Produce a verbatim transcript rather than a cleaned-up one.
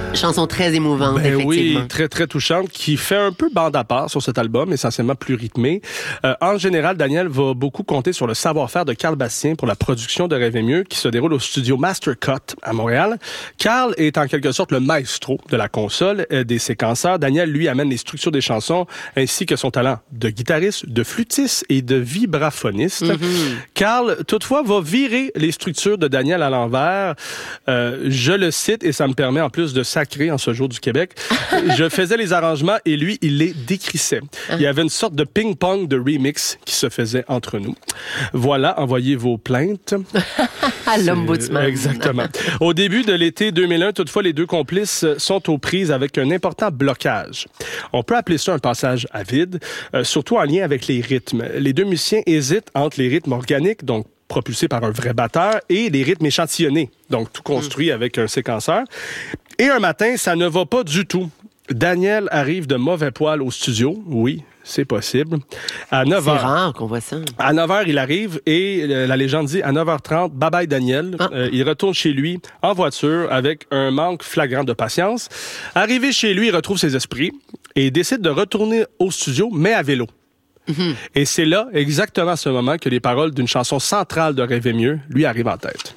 Chanson très émouvante, Ben effectivement. oui, très, très touchante, qui fait un peu bande à part sur cet album, essentiellement plus rythmé. Euh, en général, Daniel va beaucoup compter sur le savoir-faire de Carl Bastien pour la production de Rêve et mieux, qui se déroule au studio Mastercut à Montréal. Carl est en quelque sorte le maestro de la console, euh, des séquenceurs. Daniel, lui, amène les structures des chansons, ainsi que son talent de guitariste, de flûtiste et de vibraphoniste. Mm-hmm. Carl, toutefois, va virer les structures de Daniel à l'envers. Euh, je le cite, et ça me permet en plus de sacrer en ce jour du Québec. Je faisais les arrangements et lui, il les décrissait. Il y avait une sorte de ping-pong de remix qui se faisait entre nous. Voilà, envoyez vos plaintes. À l'ombudsman. Exactement. Au début de l'été deux mille un, toutefois, les deux complices sont aux prises avec un important blocage. On peut appeler ça un passage à vide, euh, surtout en lien avec les rythmes. Les deux musiciens hésitent entre les rythmes organiques, donc propulsés par un vrai batteur, et les rythmes échantillonnés, donc tout construit mmh. avec un séquenceur. Et un matin, ça ne va pas du tout. Daniel arrive de mauvais poil au studio. Oui, c'est possible. À neuf heures. C'est rare qu'on voit ça. À neuf heures, il arrive et euh, la légende dit à neuf heures trente, bye bye Daniel. Ah. Euh, il retourne chez lui en voiture avec un manque flagrant de patience. Arrivé chez lui, il retrouve ses esprits et décide de retourner au studio, mais à vélo. Mm-hmm. Et c'est là, exactement à ce moment, que les paroles d'une chanson centrale de Rêve et mieux lui arrivent en tête.